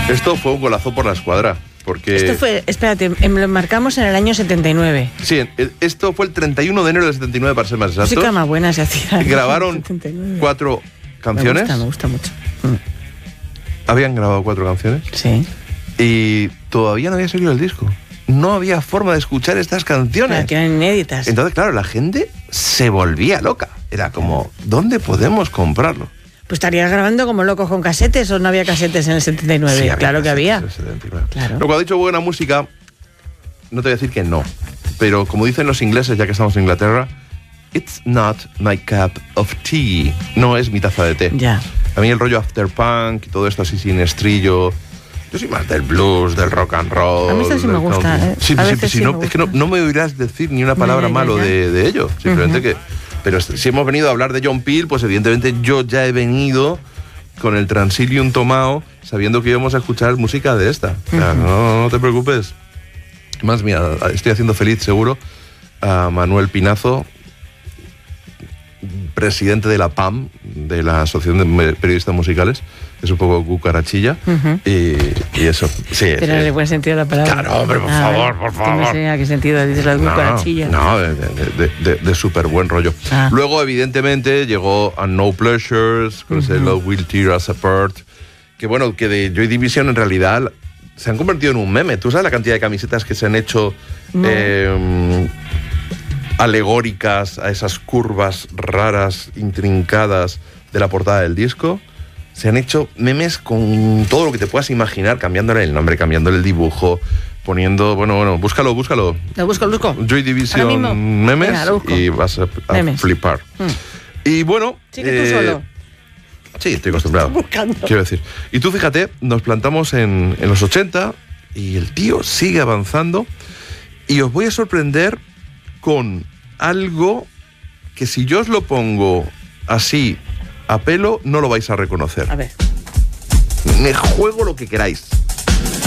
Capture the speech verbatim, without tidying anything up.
Esto fue un golazo por la escuadra. Porque... Esto fue, espérate, lo marcamos en el año setenta y nueve. Sí, esto fue el treinta y uno de enero del setenta y nueve, para ser más exactos. Música más buena se hacía. Grabaron cuatro canciones. Me gusta, me gusta mucho. Mm. Habían grabado cuatro canciones. Sí. Y todavía no había salido el disco. No había forma de escuchar estas canciones. Claro, que eran inéditas. Entonces, claro, la gente se volvía loca. Era como, ¿dónde podemos comprarlo? Pues estarías grabando como locos con casetes, ¿o no había casetes en el setenta y nueve? Sí, había claro que había. En el setenta y nueve. Claro. Pero cuando he dicho buena música, no te voy a decir que no. Pero como dicen los ingleses, ya que estamos en Inglaterra, it's not my cup of tea. No es mi taza de té. Ya. A mí el rollo afterpunk y todo esto así sin estrillo. Yo soy más del blues, del rock and roll. A mí esto sí me gusta, ¿eh? Sí, a sí, veces sí, sí no, me es que no, no me oirás decir ni una palabra ya, ya, malo ya. De, de ello. Simplemente Uh-huh. que... Pero si hemos venido a hablar de John Peel, pues evidentemente yo ya he venido con el Transilium tomado, sabiendo que íbamos a escuchar música de esta. O sea, uh-huh. no, no te preocupes. Más, mira, estoy haciendo feliz seguro a Manuel Pinazo, presidente de la P A M, de la Asociación de Periodistas Musicales. Es un poco cucarachilla. Uh-huh. y, y eso, sí. Pero en el buen sentido de la palabra. Claro, hombre, por ah, favor, por favor. No sé a qué sentido dices la cucarachilla. No, no, de, de, de, de súper buen rollo. Ah. Luego, evidentemente, llegó a No Pleasures, con uh-huh. ese Love Will Tear Us Apart, que bueno, que de Joy Division en realidad se han convertido en un meme. ¿Tú sabes la cantidad de camisetas que se han hecho no. eh, alegóricas a esas curvas raras, intrincadas de la portada del disco? Se han hecho memes con todo lo que te puedas imaginar, cambiándole el nombre, cambiándole el dibujo, poniendo... Bueno, bueno, búscalo, búscalo. Lo busco, lo busco. Joy Division memes. Venga, y vas a, a flipar. Hmm. Y bueno... Sí, que eh, tú solo. Sí, estoy acostumbrado. Estoy buscando. Quiero decir. Y tú fíjate, nos plantamos en, en los ochenta y el tío sigue avanzando y os voy a sorprender con algo que si yo os lo pongo así... a pelo no lo vais a reconocer. A ver. Me juego lo que queráis.